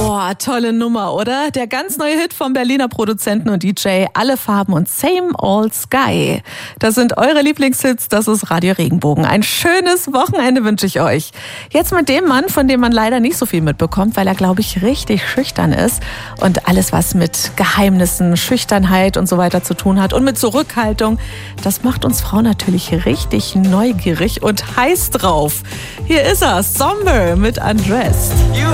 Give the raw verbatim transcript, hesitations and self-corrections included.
Boah, tolle Nummer, oder? Der ganz neue Hit vom Berliner Produzenten und D J Alle Farben und Same Old Sky. Das sind eure Lieblingshits, das ist Radio Regenbogen. Ein schönes Wochenende wünsche ich euch. Jetzt mit dem Mann, von dem man leider nicht so viel mitbekommt, weil er, glaube ich, richtig schüchtern ist. Und alles, was mit Geheimnissen, Schüchternheit und so weiter zu tun hat und mit Zurückhaltung, das macht uns Frauen natürlich richtig neugierig und heiß drauf. Hier ist er, Somber mit Undressed. You